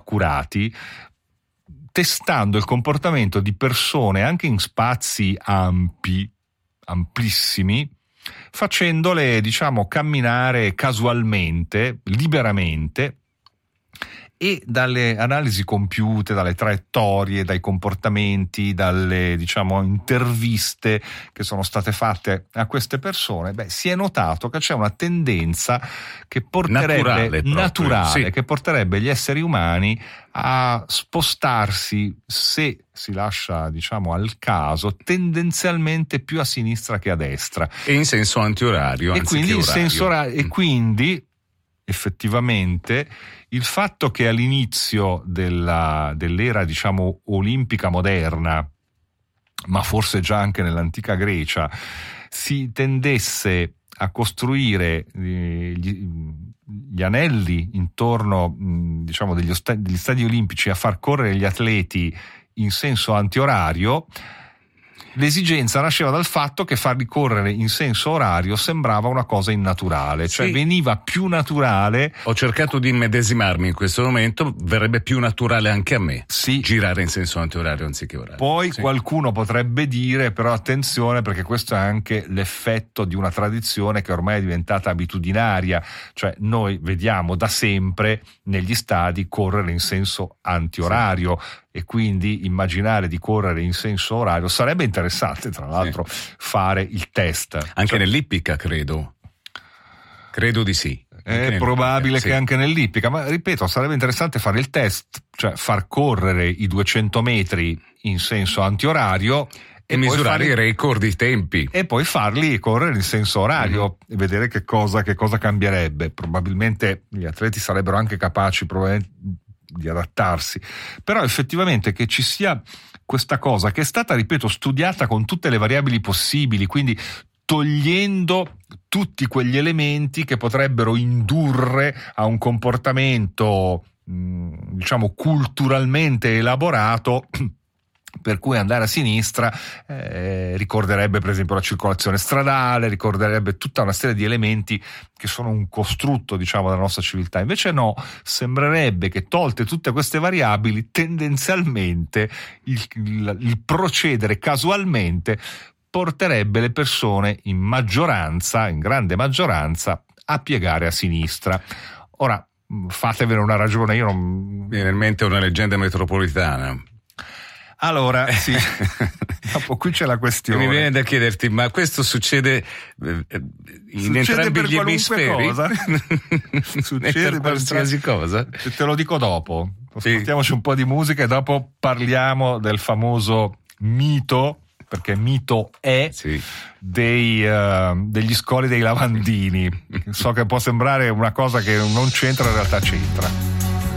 accurati, testando il comportamento di persone anche in spazi amplissimi, facendole, diciamo, camminare casualmente, liberamente, e dalle analisi compiute, dalle traiettorie, dai comportamenti, dalle, diciamo, interviste che sono state fatte a queste persone, si è notato che c'è una tendenza che porterebbe naturale sì, che porterebbe gli esseri umani a spostarsi, se si lascia, diciamo, al caso, tendenzialmente più a sinistra che a destra, e in senso antiorario, e quindi in senso orario. E quindi effettivamente il fatto che all'inizio dell'era, diciamo, olimpica moderna, ma forse già anche nell'antica Grecia, si tendesse a costruire gli anelli intorno, diciamo, degli stadi olimpici, a far correre gli atleti in senso antiorario, l'esigenza nasceva dal fatto che farli correre in senso orario sembrava una cosa innaturale, cioè sì, veniva più naturale. Ho cercato di immedesimarmi in questo momento, verrebbe più naturale anche a me sì, girare in senso antiorario anziché orario. Poi sì, qualcuno potrebbe dire, però attenzione, perché questo è anche l'effetto di una tradizione che ormai è diventata abitudinaria, cioè noi vediamo da sempre negli stadi correre in senso antiorario, sì, e quindi immaginare di correre in senso orario sarebbe interessante, tra l'altro, sì, fare il test. Anche nell'ippica, credo di sì. È probabile che sì, anche nell'ippica, ma ripeto, sarebbe interessante fare il test, cioè far correre i 200 metri in senso antiorario e misurare i record di tempi e poi farli correre in senso orario, e vedere che cosa cambierebbe. Probabilmente gli atleti sarebbero anche capaci di adattarsi, però effettivamente che ci sia questa cosa che è stata, ripeto, studiata con tutte le variabili possibili, quindi togliendo tutti quegli elementi che potrebbero indurre a un comportamento, diciamo, culturalmente elaborato, per cui andare a sinistra ricorderebbe per esempio la circolazione stradale, ricorderebbe tutta una serie di elementi che sono un costrutto, diciamo, della nostra civiltà. Invece no, sembrerebbe che, tolte tutte queste variabili, tendenzialmente il procedere casualmente porterebbe le persone in grande maggioranza, a piegare a sinistra. Ora, fatevene una ragione, io non... Viene in mente una leggenda metropolitana. Allora, sì, dopo qui c'è la questione. Mi viene da chiederti, ma questo succede in entrambi gli emisferi? Cosa? Succede per qualsiasi cosa? Te lo dico dopo. Ascoltiamoci un po' di musica e dopo parliamo del famoso mito, perché mito è, sì, degli scoli dei lavandini. So che può sembrare una cosa che non c'entra, in realtà c'entra.